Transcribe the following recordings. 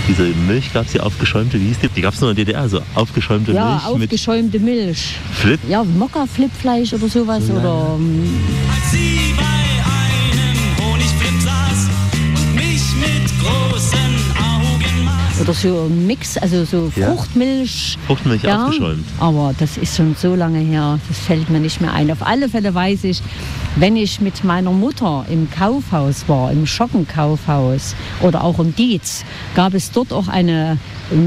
Diese Milch gab es ja aufgeschäumte, wie hieß die? Die gab es nur in der DDR, so aufgeschäumte Milch. Ja, aufgeschäumte Milch. Flip? Ja, Mokka-Flippfleisch oder sowas. Ja. Oder Als sie bei einem Honigflip saß und mich mit großen Augen maß. oder so ein Mix, also so Ja. Fruchtmilch. Fruchtmilch aufgeschäumt. Aber das ist schon so lange her, das fällt mir nicht mehr ein. Auf alle Fälle weiß ich, wenn ich mit meiner Mutter im Kaufhaus war, im Schockenkaufhaus oder auch im Dietz, gab es dort auch eine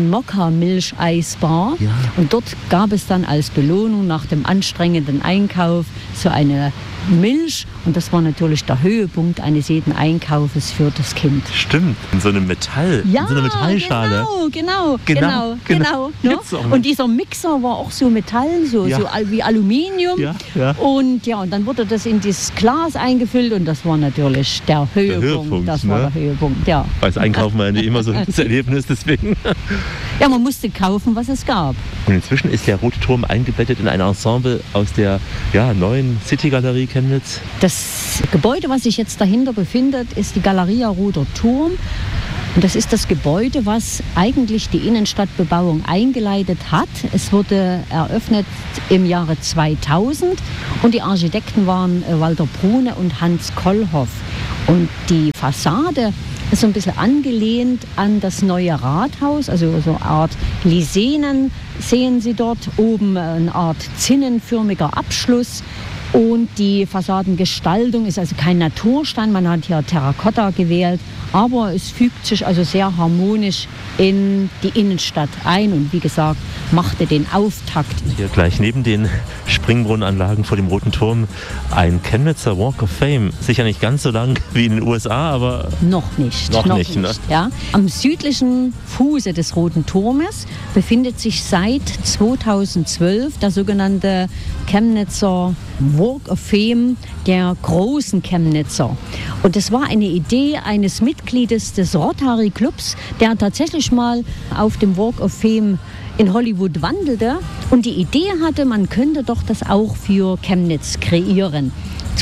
Mokka-Milcheisbar. Ja. Und dort gab es dann als Belohnung nach dem anstrengenden Einkauf so eine Milch. Und das war natürlich der Höhepunkt eines jeden Einkaufes für das Kind. Stimmt, in so einem Metall, in so einer Metallschale. Genau. Genau. Ne? Gibt's auch noch. Und dieser Mixer war auch so Metall, so Ja. wie Aluminium. Ja. Und dann wurde das in dieses Glas eingefüllt und das war natürlich der Höhepunkt. Höhepunkt, Das war ne? der Höhepunkt, ja. Weil das Einkaufen war ja nicht immer so das Erlebnis, deswegen. Ja, man musste kaufen, was es gab. Und inzwischen ist der Rote Turm eingebettet in ein Ensemble aus der neuen City-Galerie Chemnitz. Das Gebäude, was sich jetzt dahinter befindet, ist die Galeria Roter Turm. Und das ist das Gebäude, was eigentlich die Innenstadtbebauung eingeleitet hat. Es wurde eröffnet im Jahre 2000 und die Architekten waren Walter Brune und Hans Kollhoff. Und die Fassade ist so ein bisschen angelehnt an das neue Rathaus, also so eine Art Lisenen sehen Sie dort. Oben eine Art zinnenförmiger Abschluss. Und die Fassadengestaltung ist also kein Naturstein, man hat hier Terrakotta gewählt, aber es fügt sich also sehr harmonisch in die Innenstadt ein und wie gesagt, machte den Auftakt. Hier gleich neben den Springbrunnenanlagen vor dem Roten Turm ein Chemnitzer Walk of Fame. Sicher nicht ganz so lang wie in den USA, aber Noch nicht. Noch nicht, ne? Ja. Am südlichen Fuße des Roten Turmes befindet sich seit 2012 der sogenannte Chemnitzer Walk of Fame der großen Chemnitzer. Und das war eine Idee eines Mitgliedes des Rotary Clubs, der tatsächlich mal auf dem Walk of Fame in Hollywood wandelte und die Idee hatte, man könnte doch das auch für Chemnitz kreieren.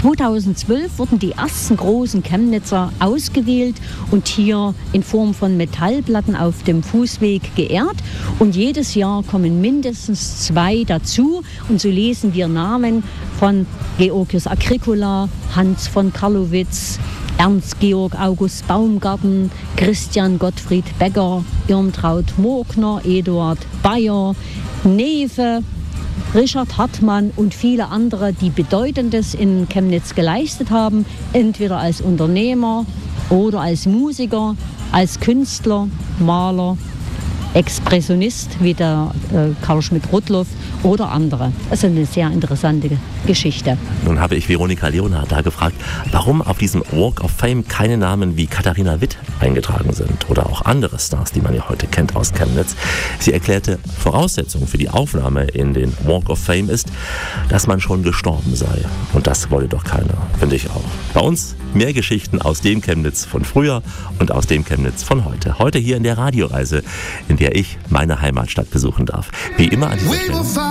2012 wurden die ersten großen Chemnitzer ausgewählt und hier in Form von Metallplatten auf dem Fußweg geehrt. Und jedes Jahr kommen mindestens 2 dazu. Und so lesen wir Namen von Georgius Agricola, Hans von Karlowitz, Ernst Georg August Baumgarten, Christian Gottfried Becker, Irmtraut Mogner, Eduard Bayer, Newe, Richard Hartmann und viele andere, die Bedeutendes in Chemnitz geleistet haben, entweder als Unternehmer oder als Musiker, als Künstler, Maler, Expressionist wie der Karl Schmidt-Rudloff oder andere. Das ist eine sehr interessante Geschichte. nun habe ich Veronika Leonhardt da gefragt, warum auf diesem Walk of Fame keine Namen wie Katharina Witt eingetragen sind oder auch andere Stars, die man ja heute kennt aus Chemnitz. Sie erklärte, Voraussetzung für die Aufnahme in den Walk of Fame ist, dass man schon gestorben sei. Und das wollte doch keiner, finde ich auch. Bei uns mehr Geschichten aus dem Chemnitz von früher und aus dem Chemnitz von heute. Heute hier in der Radioreise, in der ich meine Heimatstadt besuchen darf. Wie immer an dieser Stelle.